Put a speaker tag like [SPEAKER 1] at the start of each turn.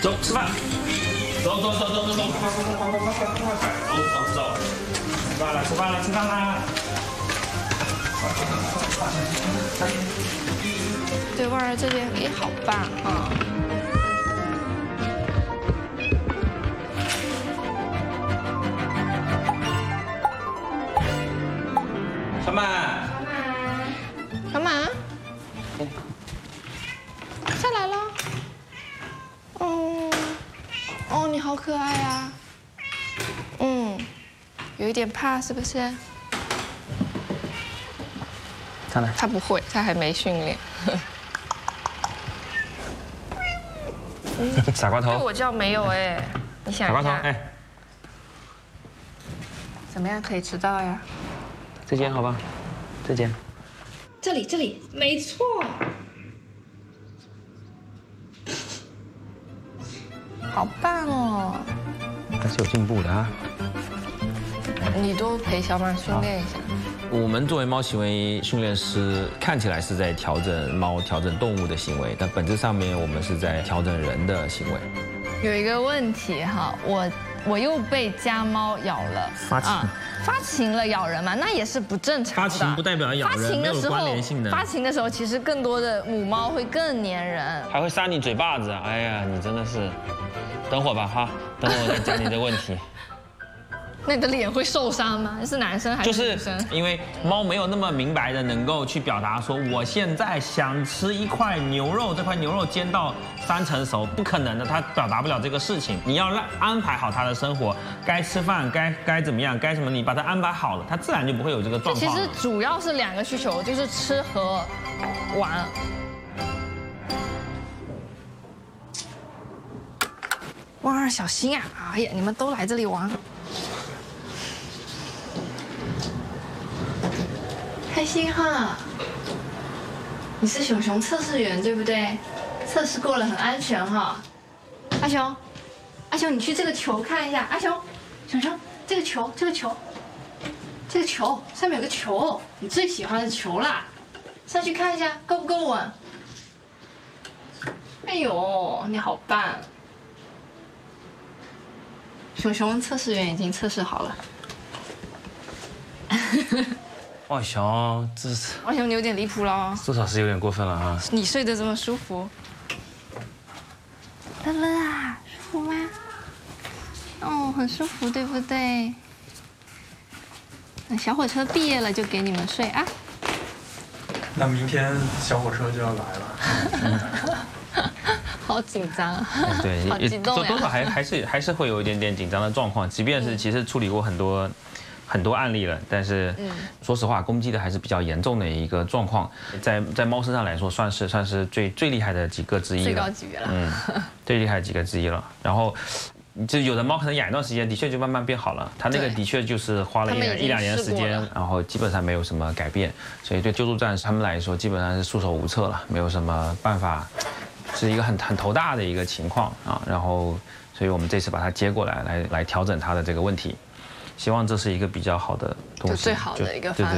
[SPEAKER 1] 走，吃饭。走，快，走。吃饭了。
[SPEAKER 2] 对，万儿这边也好棒啊。
[SPEAKER 1] 小满，
[SPEAKER 2] 干嘛？下来了。哦，你好可爱啊。有一点怕是不是？
[SPEAKER 3] 上来。
[SPEAKER 2] 他不会，他还没训练。
[SPEAKER 1] 傻瓜头。
[SPEAKER 2] 我叫没有哎，你想一下。
[SPEAKER 1] 傻瓜头，哎，
[SPEAKER 2] 怎么样可以吃到呀？
[SPEAKER 3] 这间好吧，这间。
[SPEAKER 2] 这里，没错。好棒哦！
[SPEAKER 3] 还是有进步的啊。
[SPEAKER 2] 你多陪小满训练一下。
[SPEAKER 4] 我们作为猫行为训练师，看起来是在调整猫、调整动物的行为，但本质上面我们是在调整人的行为。
[SPEAKER 2] 有一个问题哈，我又被家猫咬了，发情了咬人嘛，那也是不正常的。
[SPEAKER 4] 发情不代表咬人，没有关联性的。
[SPEAKER 2] 发情的时候，其实更多的母猫会更粘人，
[SPEAKER 4] 还会扇你嘴巴子。哎呀，你真的是，等会儿吧哈，等会儿我再讲你的问题。
[SPEAKER 2] 那你的脸会受伤吗？是男生还是女生？
[SPEAKER 4] 就是因为猫没有那么明白的能够去表达说，我现在想吃一块牛肉，这块牛肉煎到3成熟，不可能的，它表达不了这个事情。你要安排好它的生活，该吃饭，该怎么样，该什么，你把它安排好了，它自然就不会有这个状况。
[SPEAKER 2] 其实主要是2个需求，就是吃和玩。万儿小心啊！哎呀，你们都来这里玩。开心哈！你是熊熊测试员对不对？测试过了很安全哈。阿雄，你去这个球看一下。阿雄，熊，这个球上面有个球，你最喜欢的球啦。上去看一下，够不够稳？哎呦，你好棒！熊熊测试员已经测试好了。
[SPEAKER 4] 万雄，这是
[SPEAKER 2] 万雄，你有点离谱了，
[SPEAKER 4] 多少是有点过分了啊！
[SPEAKER 2] 你睡得这么舒服，乐乐啊，舒服吗？哦，很舒服，对不对？那小火车毕业了就给你们睡啊。
[SPEAKER 5] 那明天小火车就要来了。
[SPEAKER 2] 好紧张，
[SPEAKER 4] 对，
[SPEAKER 2] 好激动呀！
[SPEAKER 4] 多少还是会有一点点紧张的状况，即便是其实处理过很多案例了，但是说实话，攻击的还是比较严重的一个状况，在猫身上来说，算是最厉害的几个之一了，
[SPEAKER 2] 最高级别了，
[SPEAKER 4] 最厉害的几个之一了。然后，就有的猫可能养一段时间，的确就慢慢变好了，它那个的确就是花了1、2年的时间，然后基本上没有什么改变，所以对救助站他们来说，基本上是束手无策了，没有什么办法。是一个很头大的一个情况啊，然后，所以我们这次把它接过来调整它的这个问题，希望这是一个比较好的东西，
[SPEAKER 2] 就最好的一个方案。